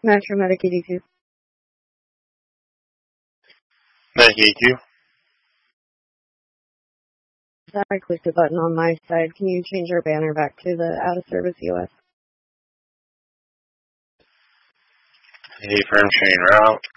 Metro Medic EDQ. Medic EDQ. I clicked the button on my side. Can you change our banner back to the out-of-service US? A firm train route.